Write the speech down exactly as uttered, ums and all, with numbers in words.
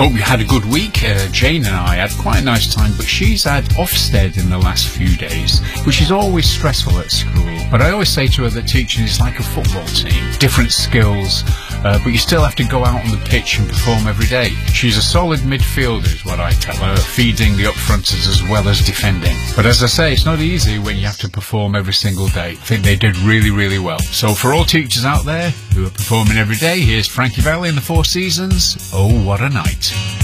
Hope you had a good week. Uh, Jane and I had quite a nice time, but she's had Ofsted in the last few days, which is always stressful at school. But I always say to her that teaching is like a football team, different skills, uh, but you still have to go out on the pitch and perform every day. She's a solid midfielder is what I tell her, feeding the up-fronters as well as defending. But as I say, it's not easy when you have to perform every single day. I think they did really, really well. So for all teachers out there who are performing every day, here's Frankie Valli and the Four Seasons. Oh, what a night.